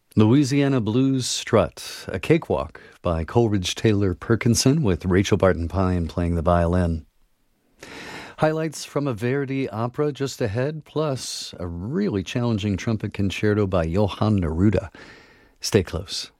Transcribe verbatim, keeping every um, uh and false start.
Louisiana Blues Strut, a cakewalk by Coleridge Taylor Perkinson with Rachel Barton Pine playing the violin. Highlights from a Verdi opera just ahead, plus a really challenging trumpet concerto by Johann Neruda. Stay close.